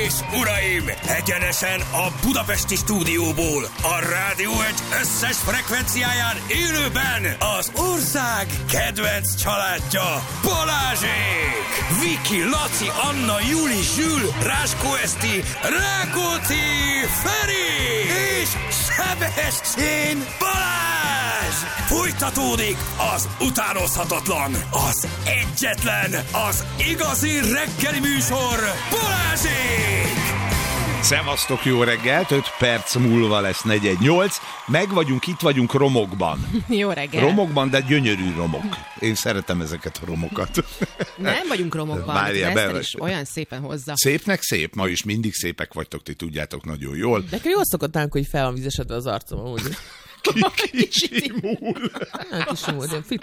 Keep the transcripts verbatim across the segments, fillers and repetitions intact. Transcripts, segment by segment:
és uraim, egyenesen a budapesti stúdióból, a Rádió egy összes frekvenciáján élőben az ország kedvenc családja, Balázsék! Viki, Laci, Anna, Juli, Zsül, Ráskó Eszti, Rákóczi, Feri és Sebestyén Balázs! Folytatódik az utánozhatatlan, az egyetlen, az igazi reggeli műsor, Balázsék! Szevasztok, jó reggelt, öt perc múlva lesz negyed nyolc. Meg vagyunk, itt vagyunk romokban. Jó reggel. Romokban, de gyönyörű romok. Én szeretem ezeket a romokat. Nem vagyunk romokban, Várjál, de Eszter is olyan szépen hozza. Szépnek szép, ma is mindig szépek vagytok, ti tudjátok nagyon jól. De jól szokott nálunk, hogy fel van vizesedve az arcom, amúgy. Kicsimul. Kicsimul, de fit.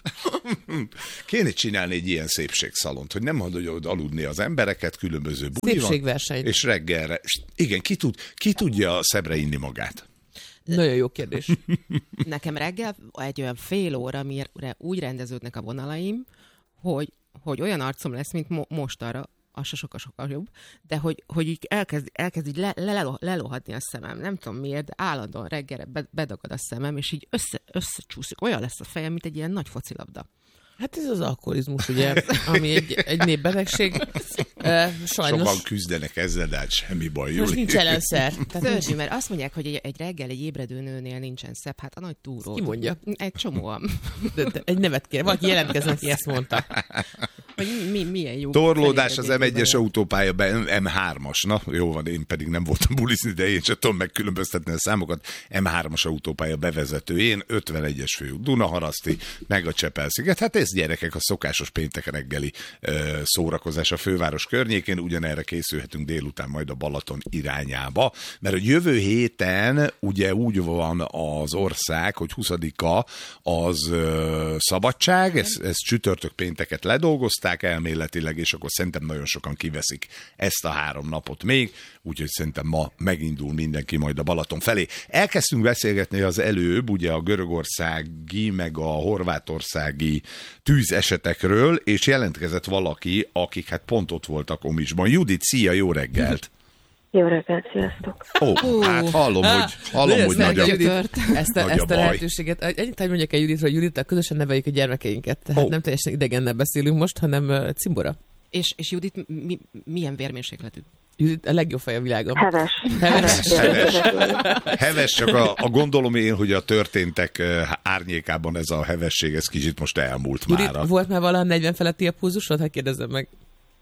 Kéne csinálni egy ilyen szépségszalont, hogy nem hagyod aludni az embereket, különböző buli van. Szépségverseny. És reggelre. Igen, ki, tud, ki tudja szebbre inni magát? Nagyon jó kérdés. Nekem reggel egy olyan fél óra, mire úgy rendeződnek a vonalaim, hogy, hogy olyan arcom lesz, mint mo- most arra, az se sokkal-sokkal jobb, de hogy, hogy így elkezd, elkezd így le, le, lelohadni a szemem. Nem tudom miért, de állandóan reggelre bedagad a szemem, és így össze, összecsúszik. Olyan lesz a fejem, mint egy ilyen nagy focilabda. Hát ez az alkoholizmus, ugye, ami egy, egy népbetegség. Uh, sajnos. Sokan küzdenek ezzel, de hát semmi baj. Most nincs ellenszer. Szörnyű, mert azt mondják, hogy egy, egy reggel egy ébredő nőnél nincsen szebb, hát a nagy túró. Ki mondja? Egy csomóan. De, de egy nevet kér, valaki jelentkezzen, aki ezt mondta. Hogy mi, milyen jó. Torlódás az em egyes autópálya, em hármas. Na, jó van, én pedig nem voltam bulizni, de én sem tudom megkülönböztetni a számokat. em hármas autópálya bevezetőjén, ötvenegyes főút, Dunaharaszti, meg a Csepel-sziget. Hát ez, gyerekek, a szokásos péntek reggeli ö, szórakozás a főváros környékén. Ugyanerre készülhetünk délután majd a Balaton irányába, mert a jövő héten ugye úgy van az ország, hogy huszadika az ö, szabadság, ezt ez csütörtök pénteket ledolgozták elméletileg, és akkor szerintem nagyon sokan kiveszik ezt a három napot még, úgyhogy szerintem ma megindul mindenki majd a Balaton felé. Elkezdtünk beszélgetni az előbb, ugye a görögországi, meg a horvátországi tűzesetekről, és jelentkezett valaki, akik hát pont ott voltak Omisban. Judit, szia, jó reggelt! Jó reggelt, sziasztok! Ó, oh, hát hallom, hogy, hallom, hogy nagy a, ezt a, nagy ezt a a lehetőséget. Ennyit mondjak el Juditra, hogy Judittal közösen neveljük a gyermekeinket. Tehát oh. nem teljesen idegennel beszélünk most, hanem uh, cimbora. És, és Judit mi, milyen vérmérsékletű? Judit a legjobb fej a világon. Heves. Heves. Heves, heves csak a, a gondolom én, hogy a történtek árnyékában ez a hevesség, ez kicsit most elmúlt Judit, már. volt már valaha negyven feletti a pulzusod? Hát kérdezzem meg.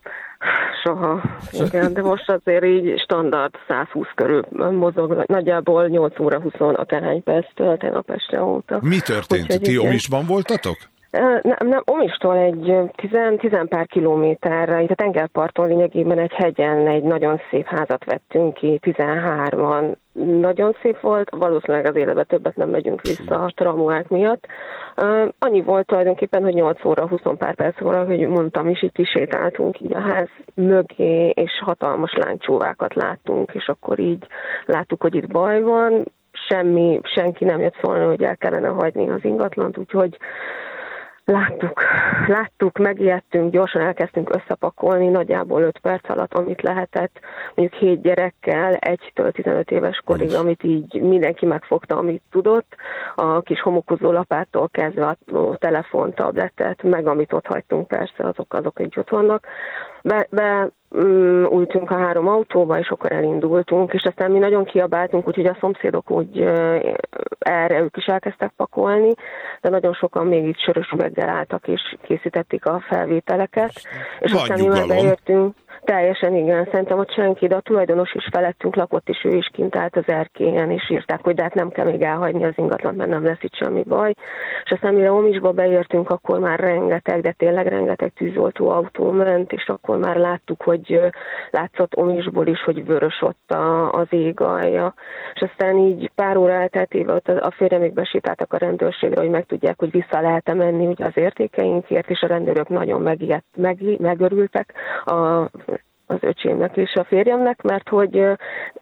Soha. Igen, de most azért így standard százhúsz körül mozog, nagyjából nyolc óra húsz akárhány perc tölt tegnap este óta. Mi történt? Úgyhogy Ti igen. Omisban voltatok? Nem, nem, Omistól egy tizen, tizen pár kilométerre, itt a tengerparton lényegében egy hegyen egy nagyon szép házat vettünk ki, tizenhárman. Nagyon szép volt, valószínűleg az életben többet nem megyünk vissza a traumák miatt. Uh, annyi volt tulajdonképpen, hogy nyolc óra, húsz pár perc óra, hogy mondtam is, itt kisétáltunk így a ház mögé, és hatalmas láncsóvákat láttunk, és akkor így láttuk, hogy itt baj van, semmi, senki nem jött szólni, hogy el kellene hagyni az ingatlant, úgyhogy Láttuk, láttuk, megijedtünk, gyorsan elkezdtünk összepakolni, nagyjából öt perc alatt, amit lehetett, mondjuk hét gyerekkel, egytől tizenöt éves korig, amit így mindenki megfogta, amit tudott, a kis homokozó lapáttól kezdve a telefon, tabletet, meg amit ott hagytunk, persze, azok, azok így ott vannak. Be, be um, ültünk a három autóba, és akkor elindultunk, és aztán mi nagyon kiabáltunk, úgyhogy a szomszédok úgy uh, erre ők is elkezdtek pakolni, de nagyon sokan még itt sörös üveggel álltak, és készítették a felvételeket, és Van aztán mi már beértünk. Teljesen igen, szerintem ott senki, de a tulajdonos is felettünk lakott, és ő is kint állt az erkélyen, és írták, hogy de hát nem kell még elhagyni az ingatlant, mert nem lesz itt semmi baj. És aztán mire Omisba beértünk, akkor már rengeteg, de tényleg rengeteg tűzoltó autó ment, és akkor már láttuk, hogy látszott Omisból is, hogy vörös ott a, az ég alja. És aztán így pár óra elteltével a férje még besétáltak a rendőrségre, hogy megtudják, hogy vissza lehet-e menni ugye az értékeinkért, és a rendőrök nagyon megijedt, meg, megörültek a az öcsémnek és a férjemnek, mert hogy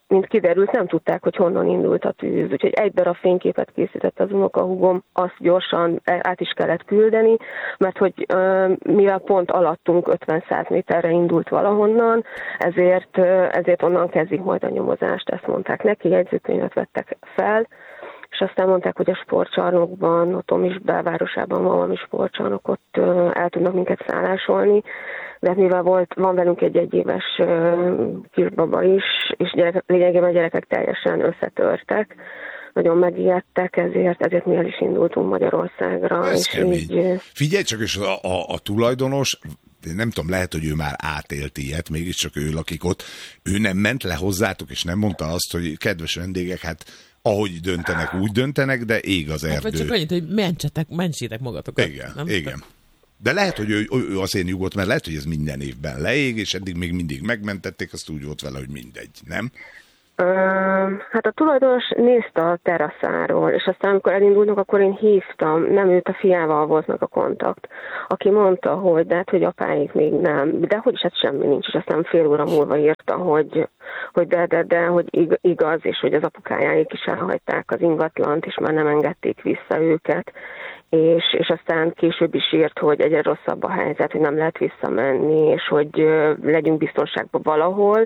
mint kiderült, nem tudták, hogy honnan indult a tűz. Úgyhogy egy darab fényképet készített az unokahúgom, azt gyorsan át is kellett küldeni, mert hogy mivel pont alattunk ötven-száz méterre indult valahonnan, ezért, ezért onnan kezdik majd a nyomozást, ezt mondták neki, jegyzőkönyvet vettek fel, és aztán mondták, hogy a sportcsarnokban, ott Omis belvárosában van valami sportcsarnok, ott el tudnak minket szállásolni, de mivel volt, van velünk egy egyéves kisbaba is, és gyerek, lényegében a gyerekek teljesen összetörtek, nagyon megijedtek, ezért, ezért mi el is indultunk Magyarországra. Ez és kemény. így... Figyelj csak, és a, a, a tulajdonos, nem tudom, lehet, hogy ő már átélt ilyet, mégiscsak ő lakik ott, ő nem ment le hozzátok, és nem mondta azt, hogy kedves vendégek, hát ahogy döntenek, úgy döntenek, de ég az erdő. Hát, vagy csak annyit, hogy mentsetek, mentsétek magatokat. Igen, nem? igen. De lehet, hogy ő, ő azért nyugodt, mert lehet, hogy ez minden évben leég, és eddig még mindig megmentették, azt úgy volt vele, hogy mindegy, nem? Hát a tulajdonos nézte a teraszáról, és aztán amikor elindulnak, akkor én hívtam, nem őt, a fiával volt meg a kontakt, aki mondta, hogy de hát, hogy apáik még nem, de hogy is hát semmi nincs, és aztán fél óra múlva írta, hogy, hogy de, de, de, hogy igaz, és hogy az apukájáik is elhagyták az ingatlant, és már nem engedték vissza őket. És, és aztán később is írt, hogy egyre rosszabb a helyzet, hogy nem lehet visszamenni, és hogy uh, legyünk biztonságban valahol,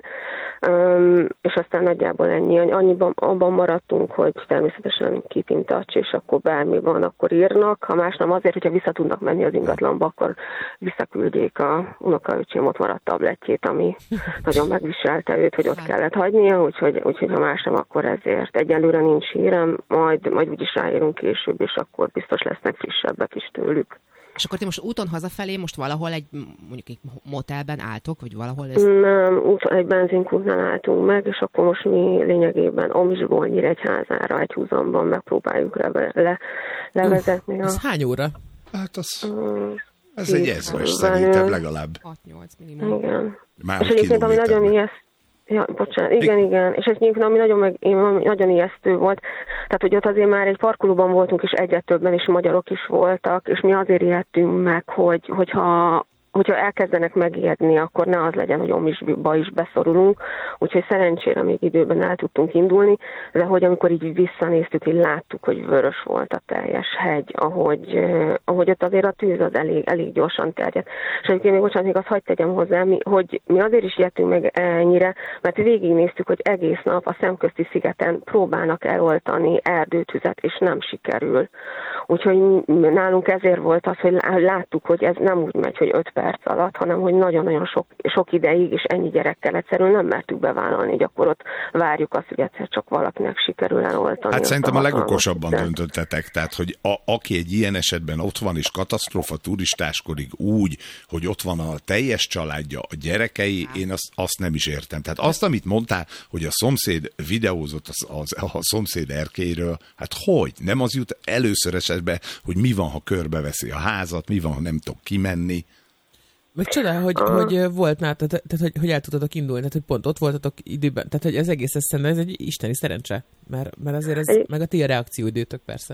um, és aztán nagyjából ennyi. Annyiban abban maradtunk, hogy természetesen keep in touch, és akkor bármi van, akkor írnak, ha más nem azért, hogyha vissza tudnak menni az ingatlanba, akkor visszaküldjék a unokaöcsém, ott maradt tablettjét, ami nagyon megviselte őt, hogy ott kellett hagynia, úgyhogy, úgyhogy ha más nem, akkor ezért. Egyelőre nincs hírem, majd, majd úgyis ráírunk később, és akkor biztos lesznek frissebbek is tőlük. És akkor ti most úton hazafelé most valahol egy, mondjuk egy motelben álltok, vagy valahol ez? Nem, úton egy benzinkútnál álltunk meg, és akkor most mi lényegében Omisból Nyíregyházára egy húzamban megpróbáljuk le, le, levezetni. Uf, a... Ez hány óra? Hát az, Um, ez egy ezres szerintem legalább. hat-nyolc minimum. Igen. Már és egyébként, ami nagyon ijeszt, ja, bocsánat, igen, I- igen, és egyébként, ami nagyon, meg, nagyon ijesztő volt, tehát, hogy ott azért már egy parkolóban voltunk, és egyre többen is magyarok is voltak, és mi azért ijedtünk meg, hogy, hogyha hogyha elkezdenek megijedni, akkor ne az legyen, hogy Omisba is beszorulunk, úgyhogy szerencsére még időben el tudtunk indulni, de hogy amikor így visszanéztük, így láttuk, hogy vörös volt a teljes hegy, ahogy, ahogy ott azért a tűz az elég, elég gyorsan terjedt. És egyébként még bocsánat, még azt hagyd tegyem hozzá, mi, hogy mi azért is ijedtünk meg ennyire, mert végignéztük, hogy egész nap a Szemközti szigeten próbálnak eloltani erdőtüzet, és nem sikerül. Úgyhogy nálunk ezért volt az, hogy láttuk, hogy ez nem úgy megy, hogy öt perc alatt, hanem hogy nagyon-nagyon sok, sok ideig, és ennyi gyerekkel egyszerűen nem mertük bevállalni, hogy akkor ott várjuk azt, hogy egyszer csak valakinek sikerül eloltani. Hát szerintem a, a legokosabban de. döntöttetek, tehát hogy a, aki egy ilyen esetben ott van és katasztrófa turistáskodik úgy, hogy ott van a teljes családja, a gyerekei, én azt, azt nem is értem. Tehát azt, amit mondtál, hogy a szomszéd videózott az, az, a szomszéd erkélyről, hát hogy? Nem az jut először esetben, hogy mi van, ha körbeveszi a házat, mi van, ha nem tudok kimenni. Meg csodál, hogy, hogy volt nálatok, tehát hogy, hogy el tudtatok indulni, tehát hogy pont ott voltatok időben, tehát hogy ez egész eszembe, ez egy isteni szerencse, mert, mert azért ez, meg a ti a reakcióidőtök persze.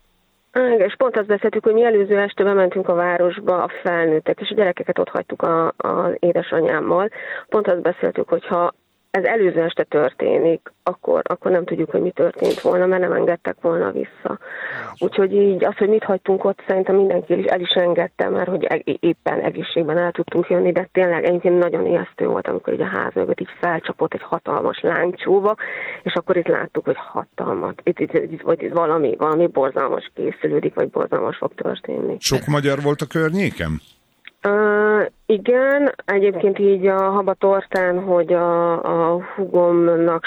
Igen, és pont azt beszéltük, hogy mi előző este bementünk a városba, a felnőttek, és a gyerekeket ott hagytuk az édesanyámmal. Pont azt beszéltük, hogy ha ez előző este történik, akkor, akkor nem tudjuk, hogy mi történt volna, mert nem engedtek volna vissza. Úgyhogy így az, hogy mit hagytunk ott, szerintem mindenki el is engedte, mert hogy éppen egészségben el tudtunk jönni, de tényleg egyébként nagyon ijesztő volt, amikor így a ház mögött így felcsapott egy hatalmas láncsóba, és akkor itt láttuk, hogy hatalmat, itt, itt, itt, itt, itt valami, valami borzalmas készülődik, vagy borzalmas fog történni. Sok magyar volt a környéken? Uh, igen, egyébként így a habatortán, hogy a, a húgomnak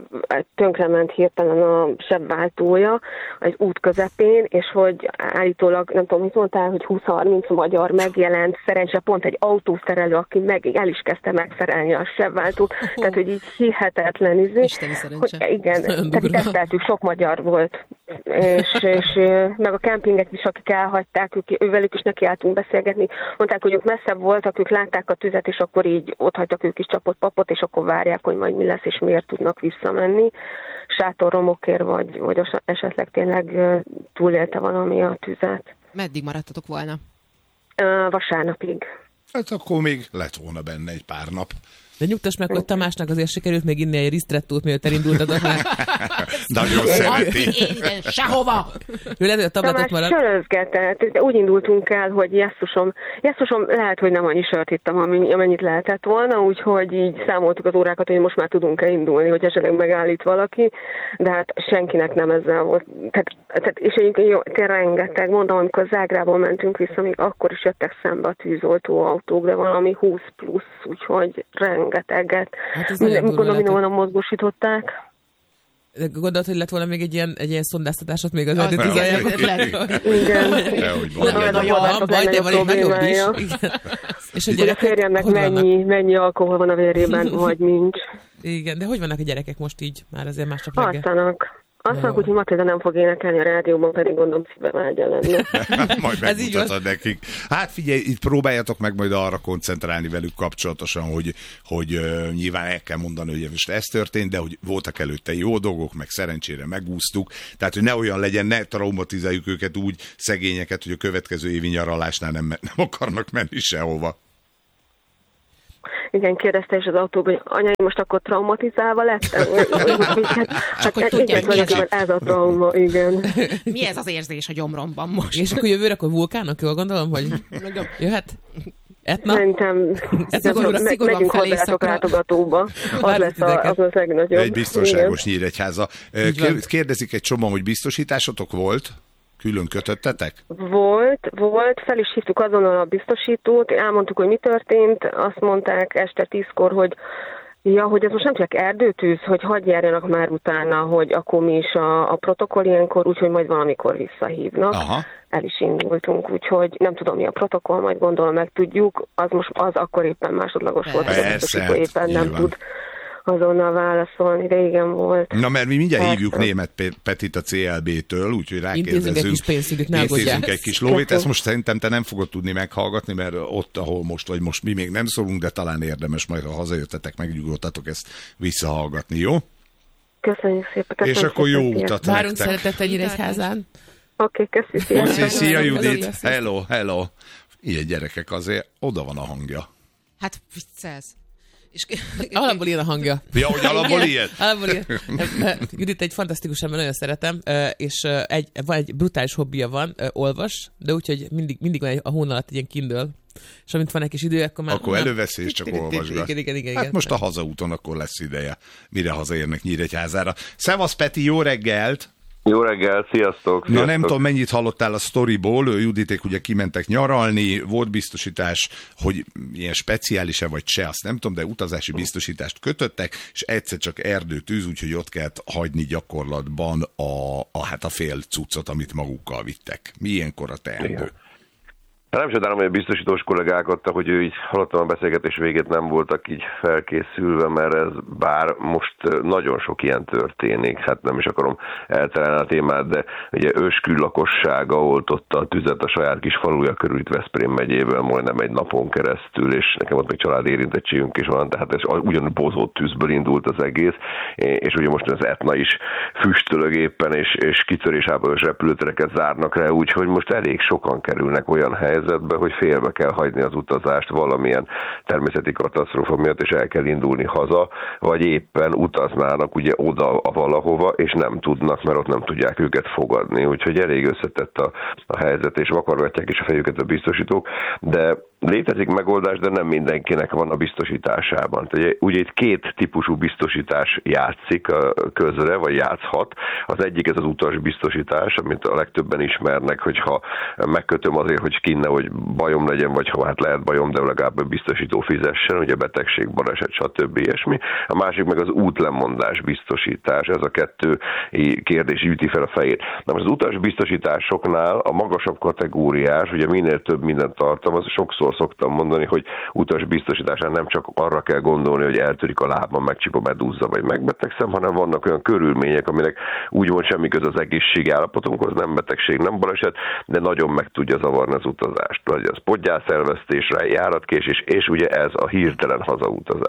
tönkrement hirtelen a sebváltója egy út közepén, és hogy állítólag, nem tudom, mit mondtál, hogy húsz-harminc magyar megjelent, szerencsére pont egy autószerelő, aki meg el is kezdte megszerelni a sebváltót, oh. Tehát, hogy így hihetetlen izé. Isteni szerencse. Hogy, igen, tehát teszteltük, sok magyar volt, és, és meg a kempinget is, akik elhagyták, ők, ővelük is nekiálltunk beszélgetni, mondták, hogy ők messzebb voltak, ők látták a tüzet, és akkor így ott hagytak ők is csapott papot, és akkor várják, hogy majd mi lesz, és miért tudnak visszamenni. Sátorromokért, vagy, vagy esetleg tényleg túlélte valami a tüzet. Meddig maradtatok volna? Vasárnapig. Hát akkor még lett volna benne egy pár nap. De nyugtass meg, hogy Tamásnak azért sikerült még inni egy risztrettót, mielőtt elindultatok már. Nagyon szereti. Én sehova! Ő lehet, hogy a tabletot Tamás marad. sörözgetett. Úgy indultunk el, hogy jesszusom, jesszusom lehet, hogy nem annyi sört ittam, amennyit lehetett volna, úgyhogy így számoltuk az órákat, hogy most már tudunk-e indulni, hogy esetleg megállít valaki, de hát senkinek nem ezzel volt. Tehát, tehát és egyébként jó, rengeteg, mondom, amikor Zágrából mentünk vissza, még akkor is jöttek szembe a tűzoltó autók, de valami húsz plusz, úgyhogy rengeteget. Hát Gondolom, mindenhol mozgósították. Gondolod, hogy lett volna még egy ilyen, egy ilyen szondáztatásod még az Az erdőtűzájában? Igen. Van baj, de van egy nagyobb is. És a gyerekek, a férjemnek mennyi, mennyi alkohol van a vérében, vagy nincs. Igen, de hogy vannak a gyerekek most így? Már azért másnap reggel. Alszanak. Aztán, hogy Matilda nem fog énekelni a rádióban, pedig gondolom szívem ágya lenne. Majd megmutatod nekik. Hát figyelj, itt próbáljatok meg majd arra koncentrálni velük kapcsolatosan, hogy, hogy uh, nyilván el kell mondani, hogy most ez történt, de hogy voltak előtte jó dolgok, meg szerencsére megúsztuk. Tehát, hogy ne olyan legyen, ne traumatizáljuk őket úgy, szegényeket, hogy a következő évi nyaralásnál nem, nem akarnak menni sehova. Igen, kérdezte is az autóban, hogy anya, én most akkor traumatizálva lettem? Hát, hát hogy tudja, hogy ez, ez a trauma, igen. Mi ez az érzés a gyomromban most? És akkor jövőre akkor vulkánok, jól gondolom, hogy jöhet? Etna? Szerintem megyünk hozzátok látogatóba. Az lesz a, az a legnagyobb. Egy biztonságos Nyíregyháza. Kérdezik egy csomó, hogy biztosításotok volt? Külön kötöttetek? Volt, volt, fel is hívtuk azonnal a biztosítót, elmondtuk, hogy mi történt, azt mondták este tízkor, hogy ja, hogy ez most nem csak erdőtűz, hogy hadd járjanak már utána, hogy akkor mi is a, a protokoll ilyenkor, úgyhogy majd valamikor visszahívnak. Aha. El is indultunk, úgyhogy nem tudom, mi a protokoll, majd gondolom megtudjuk, az most az akkor éppen másodlagos volt, hogy a biztosító éppen nem tud azonnal válaszolni, de igen volt. Na, mert mi mindjárt Persze. hívjuk Német Petit a cé el bé-től, úgyhogy rákérdezünk. Intézünk egy kis pénzügyt, ne Intézünk egy kis lóvét. Ezt most szerintem te nem fogod tudni meghallgatni, mert ott, ahol most vagy most mi még nem szólunk, de talán érdemes majd, ha hazajöttetek, megnyugodtatok ezt visszahallgatni, jó? Köszönjük szépen. Köszönjük És akkor jó szépen. utat Várunk nektek. szeretettel Nyíregyházán. Oké, okay, köszönjük. Szia, szia Judit. Hello, hello. Ilyen gyerekek, azért oda van a hangja. Hát viccelsz. És... Alapból ilyen a hangja. Ja, hogy alapból ilyen? Alapból ilyen. Judit egy fantasztikus ember, nagyon szeretem, és egy, van egy brutális hobbija van, olvas, de úgyhogy mindig, mindig van egy, a hón alatt egy ilyen Kindle, és amint van egy kis idő, akkor már... Akkor előveszi, és csak olvasgat. Igen, igen, igen. Hát most a hazaúton akkor lesz ideje, mire hazaérnek Nyíregyházára. Szevasz Peti, jó reggelt! Jó reggel, sziasztok! Na nem tudom, mennyit hallottál a sztoriból, Juditék ugye kimentek nyaralni, volt biztosítás, hogy ilyen speciális-e vagy se, azt nem tudom, de utazási biztosítást kötöttek, és egyszer csak erdőtűz, úgyhogy ott kellett hagyni gyakorlatban a, a, hát a fél cuccot, amit magukkal vittek. Mi ilyenkor a teendő? Igen. Nem csodálom, hogy a biztosítós kollégák adtak, hogy ő így hallottam a beszélgetés végét, nem voltak így felkészülve, mert ez bár most nagyon sok ilyen történik, hát nem is akarom elterelni a témát, de ugye őskül lakossága oltotta a tüzet a saját kis faluja körül itt Veszprém megyében majdnem egy napon keresztül, és nekem ott még család érintettségünk is van, tehát ez ugyanúgy bozott tűzből indult az egész, és ugye most az Etna is füstölög éppen, és, és kitörésháborús repülőtereket zárnak le, úgyhogy most elég sokan kerülnek olyan helyzetbe, hogy félbe kell hagyni az utazást valamilyen természeti katasztrófa miatt, és el kell indulni haza, vagy éppen utaznának ugye oda valahova, és nem tudnak, mert ott nem tudják őket fogadni. Úgyhogy elég összetett a, a helyzet, és vakargatják is a fejüket a biztosítók, de létezik megoldás, de nem mindenkinek van a biztosításában. Ugye, ugye itt két típusú biztosítás játszik közre, vagy játszhat. Az egyik ez az utasbiztosítás, amit a legtöbben ismernek, hogyha megkötöm azért, hogy ki ne, hogy bajom legyen, vagy ha hát lehet bajom, de legalább a biztosító fizessen, ugye betegség, baleset, stb. Ilyesmi. A másik meg az útlemondás biztosítás. Ez a kettő kérdés üti fel a fejét. Na most az utasbiztosításoknál a magasabb kategóriás, ugye minél több mindent tartalmaz, sokszor szoktam mondani, hogy utasbiztosításnál nem csak arra kell gondolni, hogy eltörik a lábam, megcsip a medúzza, vagy megbetegszem, hanem vannak olyan körülmények, aminek úgymond semmi köz az egészségi állapotunkhoz, nem betegség, nem baleset, de nagyon meg tudja zavarni az utazást. Vagy az podgyászelvesztésre, járatkésés, és ugye ez a hirtelen hazautazás.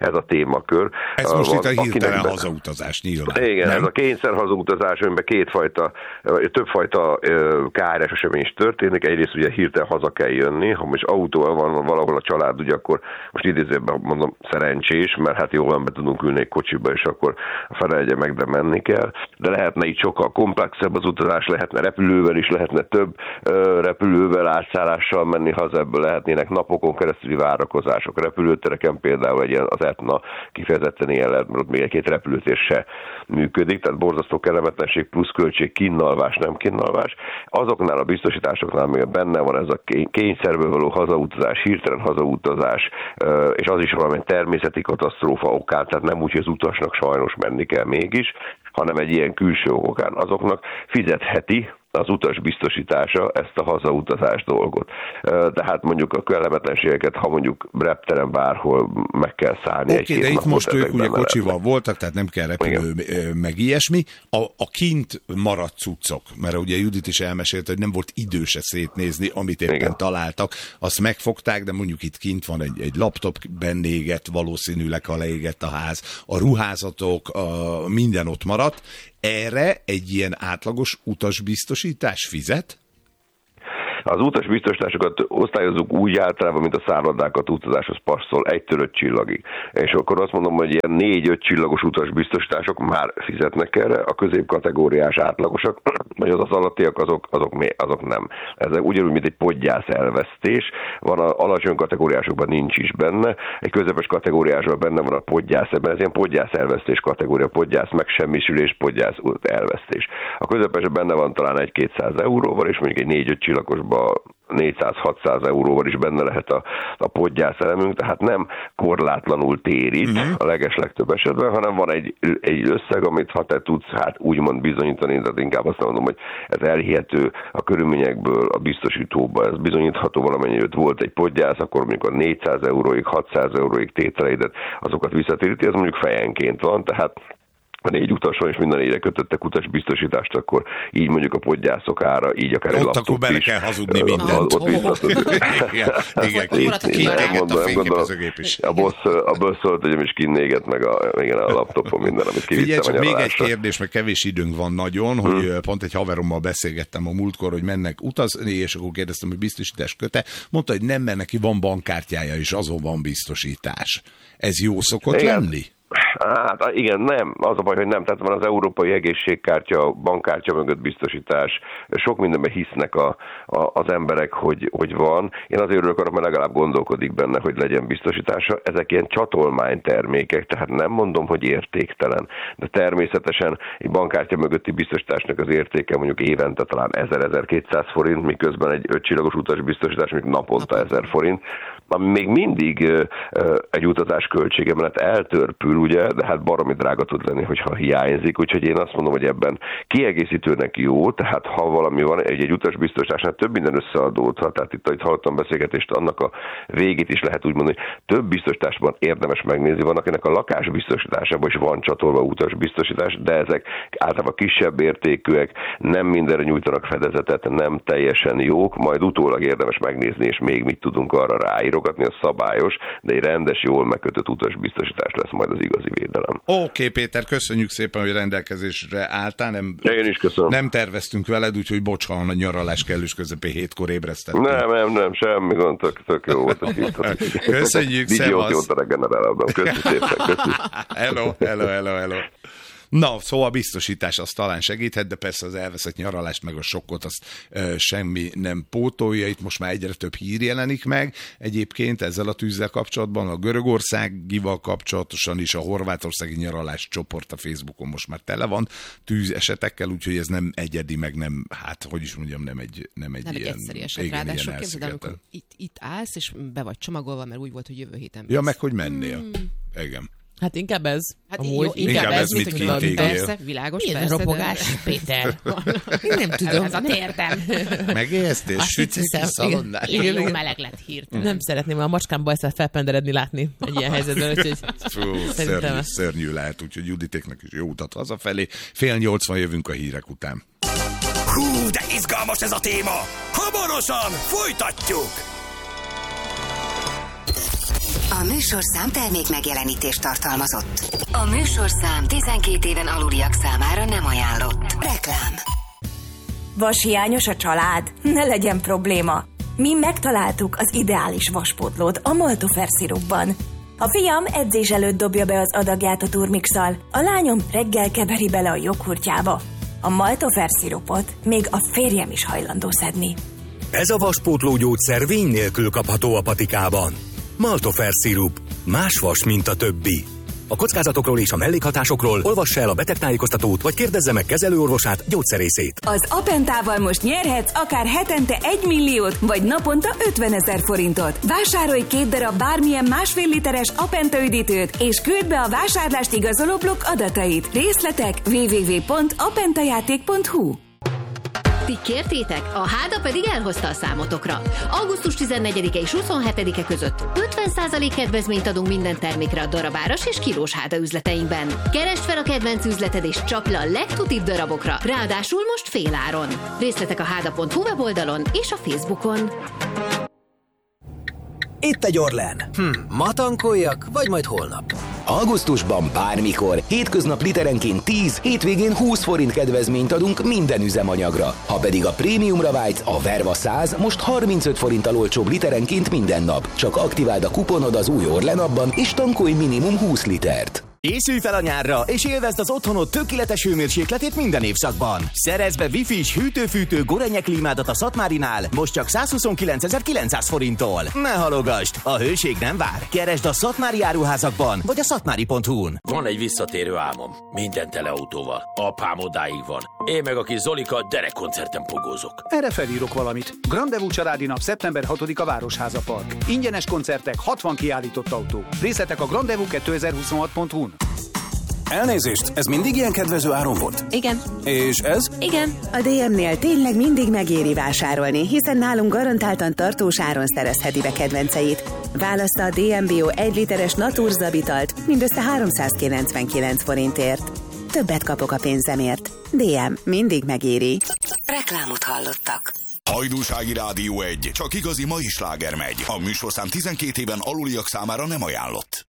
ez a témakör. Ez most a, itt a hirtelen be... hazautazás nyilván. Igen, nem? ez a kényszer hazautazás, amiben kétfajta, többfajta káros esemény is történik. Egyrészt ugye hirtelen haza kell jönni, ha most autóval van valahol a család, ugye akkor most idézőben mondom szerencsés, mert hát jól be tudunk ülni egy kocsiba, és akkor felelje meg, de menni kell. De lehetne így sokkal komplexebb az utazás, lehetne repülővel is, lehetne több ö, repülővel, átszállással menni haza, ebből lehetnének napokon keresztüli várakozások. Repülőtereken például egy ilyen, az Etna kifejezetten ilyen lehet, mert ott még egy-két repülőtér se működik, tehát borzasztó kellemetlenség plusz költség, kínalvás, nem kínalvás. Azoknál a biztosításoknál még benne van ez a kényszerből való hazautazás, hirtelen hazautazás, és az is valami természeti katasztrófa okán, tehát nem úgy, hogy az utasnak sajnos menni kell mégis, hanem egy ilyen külső okán, azoknak fizetheti az utas biztosítása ezt a hazautazás dolgot. Tehát mondjuk a kellemetlenségeket, ha mondjuk repteren bárhol meg kell szállni. Oké, okay, de itt most ők ugye kocsival voltak, tehát nem kell repülő, igen, meg ilyesmi. A, a kint maradt cuccok, mert ugye Judit is elmesélte, hogy nem volt idő se szétnézni, amit éppen, igen, találtak, azt megfogták, de mondjuk itt kint van egy, egy laptop benne égett, valószínűleg ha leégett a ház, a ruházatok, a, minden ott maradt. Erre egy ilyen átlagos utasbiztosítás fizet? Az utasbiztosításokat osztályozunk úgy általában, mint a szállodákat utazáshoz passzol, egytől öt csillagig. És akkor azt mondom, hogy ilyen négy-öt csillagos utasbiztosítások már fizetnek erre, a középkategóriás átlagosak, vagy az az alattiak, azok, azok, azok nem. Ez ugyanúgy, mint egy podgyász elvesztés, van az alacsony kategóriásokban nincs is benne, egy közepes kategóriásban benne van a podgyász, ebben ez ilyen podgyász elvesztés kategória, podgyász megsemmisülés, podgyász elvesztés. A közepesben benne van talán egy-kétszáz euróval, és mondjuk egy négy-öt csillagosban négyszáz-hatszáz euróval is benne lehet a, a podgyász elemünk, tehát nem korlátlanul térít uh-huh. a legeslegtöbb esetben, hanem van egy, egy összeg, amit ha te tudsz hát úgymond bizonyítani, tehát inkább azt mondom, hogy ez elhihető a körülményekből, a biztosítóban, ez bizonyítható valamennyi, hogy volt egy podgyász, akkor mondjuk a négyszáz euróig, hatszáz euróig tételeidet, azokat visszatéríti, ez mondjuk fejenként van, tehát a négy utas van, és minden négyre kötöttek utasbiztosítást, akkor így mondjuk a podgyászok ára, így akár egy laptop is. Ott akkor bele kell hazudni mindent. Ott visszatudni. Igen, kinéget a fényképezőgép is. A boss, a boss szólt, hogy is kinéget meg a, igen, a laptopon minden, amit kivittem a még egy kérdés, mert kevés időnk van nagyon, hogy hmm. pont egy haverommal beszélgettem a múltkor, hogy mennek utazni, és akkor kérdeztem, hogy biztosítás köte. Mondta, hogy nem, mert neki van bankkártyája, és azon van biztosítás. Ez jó szokott igen. lenni? Hát igen, nem. Az a baj, hogy nem. Tehát van az európai egészségkártya, bankkártya mögött biztosítás. Sok mindenben hisznek a, a, az emberek, hogy, hogy van. Én azért örülök arra, mert legalább gondolkodik benne, hogy legyen biztosítása. Ezek ilyen csatolmánytermékek, tehát nem mondom, hogy értéktelen. De természetesen egy bankkártya mögötti biztosításnak az értéke mondjuk évente talán ezer-ezerkétszáz forint, miközben egy ötcsillagos utasbiztosítás mondjuk naponta ezer forint, ami még mindig uh, uh, egy utazás költsége mellett eltörpül, ugye, de hát baromi drága tud lenni, hogyha hiányzik, úgyhogy én azt mondom, hogy ebben kiegészítőnek jó, tehát ha valami van, egy, egy utasbiztosításnál több minden összeadódhat, tehát itt, ahogy hallottam beszélgetést, annak a végét is lehet úgy mondani, hogy több biztosításban érdemes megnézni, van, akinek a lakásbiztosításában is van csatolva utasbiztosítás, de ezek általában kisebb értékűek, nem mindenre nyújtanak fedezetet, nem teljesen jók, majd utólag érdemes megnézni, és még mit tudunk arra ráírogatni, a szabályos, de egy rendes, jól megkötött utasbiztosítás lesz majd az igazi védelem. Oké, okay, Péter, köszönjük szépen, hogy rendelkezésre álltál. Nem, Én is köszönöm. Nem terveztünk veled, úgyhogy bocs, ha a nyaralás kellős közepén hétkor ébresztettünk. Nem, nem, nem, semmi gond, tök, tök jó volt. Köszönjük, szevasz. Jót regenerálódom. Köszönjük szépen, köszönjük. Hello, hello, hello, hello. Na, szóval a biztosítás az talán segíthet, de persze az elveszett nyaralást meg a sokkot azt e, semmi nem pótolja. Itt most már egyre több hír jelenik meg. Egyébként ezzel a tűzzel kapcsolatban, a görögországival kapcsolatosan is a horvátországi nyaralás csoport a Facebookon most már tele van tűz esetekkel, úgyhogy ez nem egyedi, meg nem, hát hogy is mondjam, nem egy, nem egy nem ilyen... egyszerű eset, igen, ráadásul képzeld, amikor itt, itt állsz, és be vagy csomagolva, mert úgy volt, hogy jövő héten Ja, meg hogy mennél. Hmm. Igen. Hát inkább ez. Hát amúgy, jó, inkább, inkább ez, ez mit kint égél. Persze, világos, milyen persze. ropogás, de... Péter. Nem tudom. Ez a térdem. Megéheztél? Sütsz ki szalonnát? Igen, jó meleg lett hirtelen. Nem szeretném a macskámba ezt felpenderedni látni egy ilyen helyzetben, úgyhogy Fú, szörnyű, szörnyű lehet, úgyhogy Juditéknek is jó utat hazafelé. Fél nyolcvan jövünk a hírek után. Hú, de izgalmas ez a téma! Hamarosan folytatjuk! A műsorszám termék megjelenítést tartalmazott. A műsorszám tizenkét éven aluliak számára nem ajánlott. Reklám. Vashiányos a család? Ne legyen probléma. Mi megtaláltuk az ideális vaspótlót a Maltofer szirupban. A fiam edzés előtt dobja be az adagját a turmixal, a lányom reggel keveri bele a joghurtjába. A Maltofer szirupot még a férjem is hajlandó szedni. Ez a vaspótló gyógyszer vény nélkül kapható a patikában. Maltofer szirup. Más vas, mint a többi. A kockázatokról és a mellékhatásokról olvassa el a betegtájékoztatót, vagy kérdezze meg kezelőorvosát, gyógyszerészét. Az Apentával most nyerhetsz akár hetente egy milliót, vagy naponta ötvenezer forintot. Vásárolj két darab bármilyen másfél literes Apenta üdítőt, és küld be a vásárlást igazoló blokk adatait. Részletek double-u double-u double-u pont apentajáték pont hu. Ti kértétek, a Háda pedig elhozta a számotokra. augusztus tizennegyedike és huszonhetedike között ötven százalék kedvezményt adunk minden termékre a darabáras és kilós Háda üzleteinkben. Keresd fel a kedvenc üzleted és csapd le a legtutibb darabokra, ráadásul most féláron. Részletek a háda pont hu weboldalon és a Facebookon. Itt egy Orlen. Hm, ma tankoljak, vagy majd holnap? Augusztusban bármikor, hétköznap literenként tíz, hétvégén húsz forint kedvezményt adunk minden üzemanyagra. Ha pedig a prémiumra vágysz, a Verva száz most harmincöt forinttal olcsóbb literenként minden nap. Csak aktiváld a kuponod az új Orlen appban, és tankolj minimum húsz litert. Készülj fel a nyárra, és élvezd az otthonod tökéletes hőmérsékletét minden évszakban. Szerezd be Wi-Fi-s hűtő-fűtő Gorenje klímádat a Szatmárinál, most csak százhuszonkilencezer-kilencszáz forinttól. Ne halogasd, a hőség nem vár. Keresd a szatmári áruházakban, vagy a szatmári pont hu-n. Van egy visszatérő álmom. Minden teleautóval. Apám odáig van. Én meg a kis Zolika derekkoncerten pogózok. Erre felírok valamit. Grandevú családi nap szeptember hatodika Városháza Park. Ingyenes koncertek, hatvan kiállított autó. Részletek a grandevú kétezer-huszonhat pont hu-n. Elnézést, ez mindig ilyen kedvező áron volt? Igen. És ez? Igen. A dé em-nél tényleg mindig megéri vásárolni, hiszen nálunk garantáltan tartós áron szerezheti be kedvenceit. Válassza a dé em Bio egy literes Naturzabitalt mindössze háromszázkilencvenkilenc forintért. Többet kapok a pénzemért. dé em mindig megéri. Reklámot hallottak. Hajdúsági Rádió egy. Csak igazi mai sláger megy. A műsorszám tizenkét éven aluliak számára nem ajánlott.